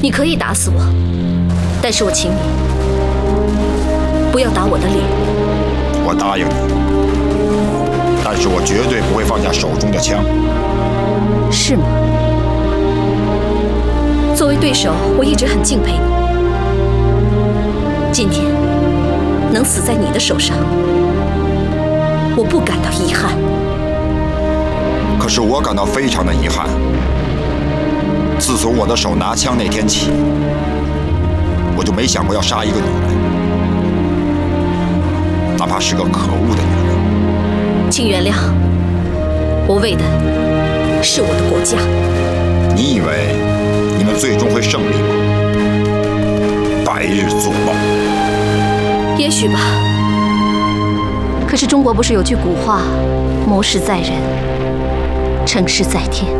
你可以打死我，但是我请你不要打我的脸。 我答应你，但是我绝对不会放下手中的枪。 是吗？作为对手，我一直很敬佩你。今天能死在你的手上，我不感到遗憾。 可是我感到非常的遗憾。自从我的手拿枪那天起，我就没想过要杀一个女人，哪怕是个可恶的女人。 请原谅，我为的是我的国家。 你以为你们最终会胜利吗？白日做梦。 也许吧。可是中国不是有句古话：谋事在人，成事在天。